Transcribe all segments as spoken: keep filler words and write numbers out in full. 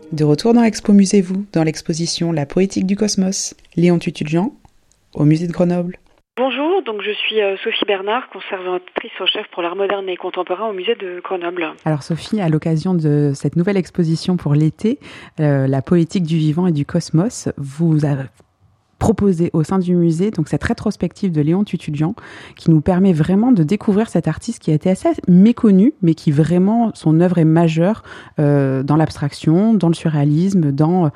De retour dans l'Expo Musée Vous, dans l'exposition La poétique du cosmos, Léon Tututgian, au musée de Grenoble. Bonjour, donc je suis Sophie Bernard, conservatrice en chef pour l'art moderne et contemporain au musée de Grenoble. Alors Sophie, à l'occasion de cette nouvelle exposition pour l'été, euh, La poétique du vivant et du cosmos, vous avez proposé au sein du musée donc cette rétrospective de Léon Tututgian qui nous permet vraiment de découvrir cet artiste qui a été assez méconnu, mais qui vraiment, son œuvre est majeure euh, dans l'abstraction, dans le surréalisme, dans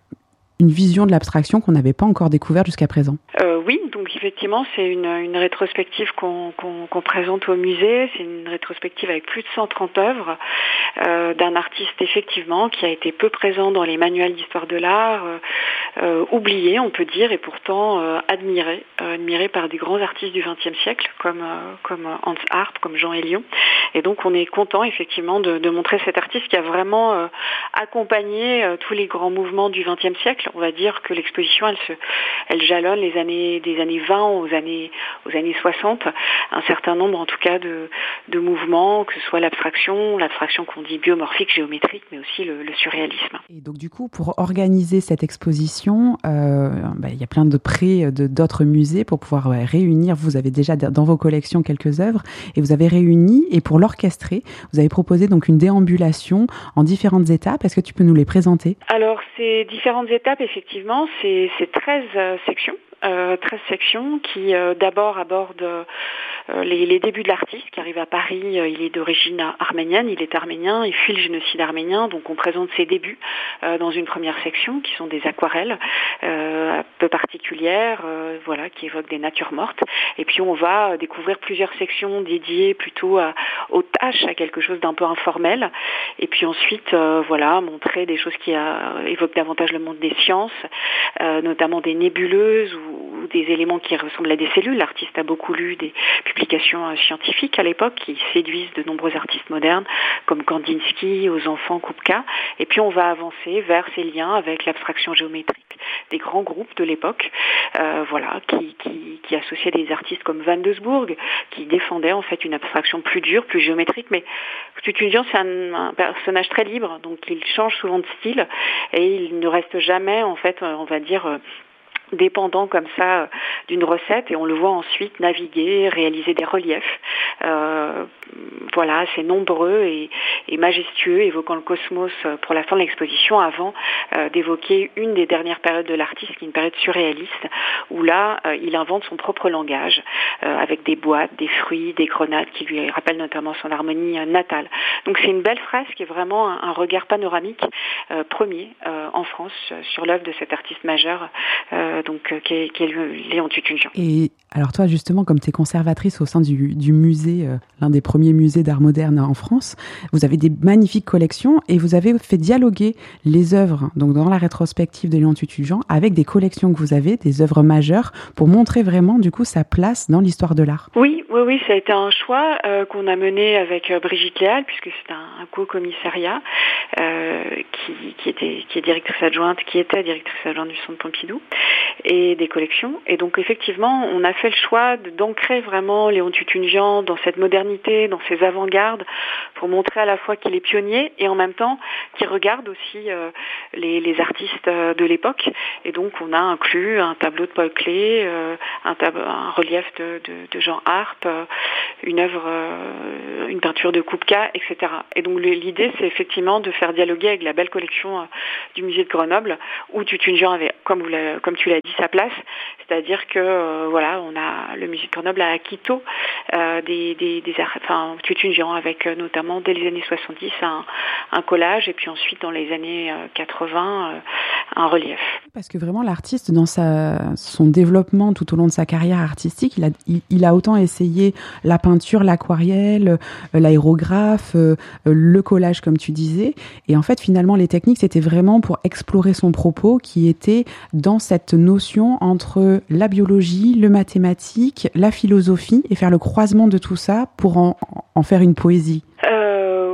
une vision de l'abstraction qu'on n'avait pas encore découverte jusqu'à présent. Euh, oui, donc effectivement, c'est une, une rétrospective qu'on, qu'on, qu'on présente au musée. C'est une rétrospective avec plus de cent trente œuvres euh, d'un artiste, effectivement, qui a été peu présent dans les manuels d'histoire de l'art, euh, euh, oublié, on peut dire, et pourtant euh, admiré, euh, admiré par des grands artistes du vingtième siècle, comme, euh, comme Hans Arp, comme Jean Hélion. Et donc, on est content, effectivement, de, de montrer cet artiste qui a vraiment euh, accompagné euh, tous les grands mouvements du vingtième siècle. On va dire que l'exposition, elle se, elle jalonne les années, des années vingt aux années, aux années soixante, un certain nombre, en tout cas, de, de mouvements, que ce soit l'abstraction, l'abstraction qu'on dit biomorphique, géométrique, mais aussi le, le surréalisme. Et donc, du coup, pour organiser cette exposition, euh, bah, il y a plein de prêts de, d'autres musées pour pouvoir ouais, réunir. Vous avez déjà dans vos collections quelques œuvres et vous avez réuni, et pour l'orchestrer, vous avez proposé donc une déambulation en différentes étapes. Est-ce que tu peux nous les présenter ? Alors, ces différentes étapes, effectivement, c'est, c'est treize euh, sections. Euh, treize sections qui euh, d'abord abordent euh, les, les débuts de l'artiste qui arrive à Paris. Euh, il est d'origine arménienne, il est arménien, il fuit le génocide arménien, donc on présente ses débuts euh, dans une première section qui sont des aquarelles euh, un peu particulières, euh, voilà, qui évoquent des natures mortes. Et puis on va découvrir plusieurs sections dédiées plutôt à, aux tâches, à quelque chose d'un peu informel. Et puis ensuite, euh, voilà, montrer des choses qui euh, évoquent davantage le monde des sciences, euh, notamment des nébuleuses ou ou des éléments qui ressemblent à des cellules. L'artiste a beaucoup lu des publications scientifiques à l'époque qui séduisent de nombreux artistes modernes comme Kandinsky, aux enfants, Kupka. Et puis on va avancer vers ces liens avec l'abstraction géométrique des grands groupes de l'époque, euh, voilà, qui, qui, qui associaient des artistes comme Van Doesburg, qui défendaient en fait une abstraction plus dure, plus géométrique. Mais Tututgian, c'est un, un personnage très libre, donc il change souvent de style et il ne reste jamais, en fait, on va dire, dépendant comme ça d'une recette, et on le voit ensuite naviguer, réaliser des reliefs, euh, voilà, assez nombreux et, et majestueux, évoquant le cosmos pour la fin de l'exposition, avant euh, d'évoquer une des dernières périodes de l'artiste, qui est une période surréaliste, où là, euh, il invente son propre langage, euh, avec des boîtes, des fruits, des grenades, qui lui rappellent notamment son harmonie euh, natale. Donc c'est une belle fresque et vraiment un, un regard panoramique, euh, premier euh, en France, sur l'œuvre de cet artiste majeur, euh, donc euh, qui est, qui est Léon Tututgian. Et alors toi, justement, comme tu es conservatrice au sein du, du musée, euh, l'un des premiers musées d'art moderne en France, vous avez des magnifiques collections et vous avez fait dialoguer les œuvres, donc dans la rétrospective de Léon Tututgian, avec des collections que vous avez, des œuvres majeures, pour montrer vraiment, du coup, sa place dans l'histoire de l'art. Oui, oui, oui, ça a été un choix euh, qu'on a mené avec euh, Brigitte Léal, puisque c'est un, un co-commissariat euh, qui, qui, était, qui est directrice adjointe, qui était directrice adjointe du Centre Pompidou, et des collections. Et donc effectivement, on a fait le choix d'ancrer vraiment Léon Tututgian dans cette modernité, dans ses avant-gardes, pour montrer à la fois qu'il est pionnier et en même temps qu'il regarde aussi euh, les, les artistes euh, de l'époque. Et donc on a inclus un tableau de Paul Klee, euh, un, tab- un relief de, de, de Jean Arp, euh, une œuvre, euh, une peinture de Kupka, et cetera. Et donc l'idée, c'est effectivement de faire dialoguer avec la belle collection euh, du musée de Grenoble, où Tututgian avait, comme, vous l'avez, comme tu l'as dit, sa place. C'est-à-dire que euh, voilà, on a le musée de Grenoble a acquis tôt euh, des, des, des enfin Tututgian, avec euh, notamment dès les années soixante-dix un, un collage, et puis ensuite dans les années euh, quatre-vingts euh, un relief. Parce que vraiment l'artiste, dans sa, son développement tout au long de sa carrière artistique, il a, il, il a autant essayé la peinture, l'aquarelle, euh, l'aérographe, euh, le collage comme tu disais, et en fait finalement les techniques c'était vraiment pour explorer son propos qui était dans cette notion entre la biologie, le mathématique, la philosophie, et faire le croisement de tout ça pour en, en faire une poésie. Euh, oui,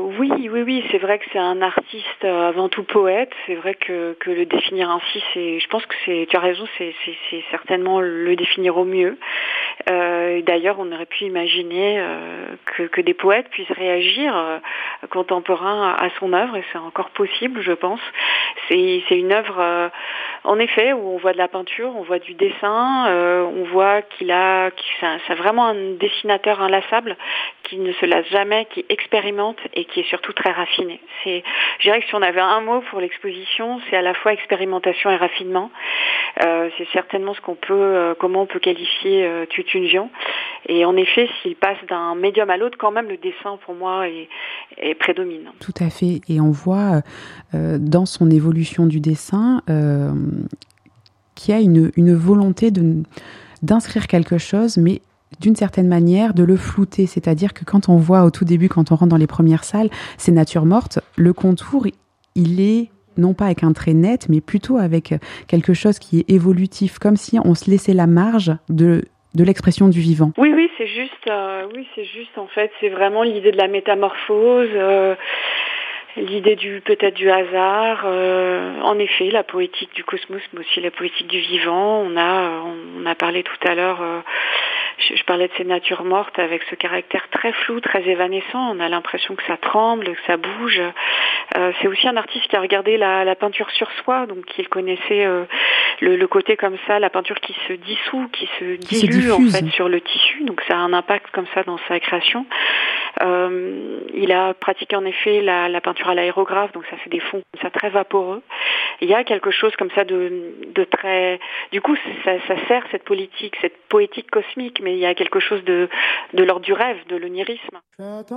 Oui, oui, oui, c'est vrai que c'est un artiste avant tout poète. C'est vrai que, que le définir ainsi, c'est, je pense que c'est, tu as raison, c'est, c'est, c'est certainement le définir au mieux. Euh, d'ailleurs, on aurait pu imaginer euh, que, que des poètes puissent réagir euh, contemporains à, à son œuvre, et c'est encore possible, je pense. C'est, c'est une œuvre, euh, en effet, où on voit de la peinture, on voit du dessin, euh, on voit qu'il a, qu'il, c'est, un, c'est vraiment un dessinateur inlassable, qui ne se lasse jamais, qui expérimente et qui est surtout très raffiné. C'est, je dirais que si on avait un mot pour l'exposition, c'est à la fois expérimentation et raffinement. Euh, c'est certainement ce qu'on peut, euh, comment on peut qualifier euh, Tutunjian. Et en effet, s'il passe d'un médium à l'autre, quand même le dessin pour moi est, est prédominant. Tout à fait. Et on voit euh, dans son évolution du dessin euh, qu'il y a une, une volonté de, d'inscrire quelque chose, mais d'une certaine manière, de le flouter. C'est-à-dire que quand on voit au tout début, quand on rentre dans les premières salles, ces natures mortes, le contour, il est non pas avec un trait net, mais plutôt avec quelque chose qui est évolutif, comme si on se laissait la marge de, de l'expression du vivant. Oui, oui, c'est juste, euh, oui, c'est juste, en fait, c'est vraiment l'idée de la métamorphose, euh, l'idée du peut-être du hasard, euh, en effet, la poétique du cosmos, mais aussi la poétique du vivant. On a, on a parlé tout à l'heure, euh, je, je parlais de ces natures mortes avec ce caractère très flou, très évanescent. On a l'impression que ça tremble, que ça bouge. Euh, c'est aussi un artiste qui a regardé la, la peinture sur soi, donc il connaissait euh, le, le côté comme ça, la peinture qui se dissout, qui se qui dilue se en fait sur le tissu. Donc ça a un impact comme ça dans sa création. Euh, il a pratiqué en effet la, la peinture à l'aérographe, donc ça fait des fonds comme ça très vaporeux. Il y a quelque chose comme ça de, de très... Du coup, ça, ça sert cette politique, cette poétique cosmique, mais il y a quelque chose de, de l'ordre du rêve, de l'onirisme.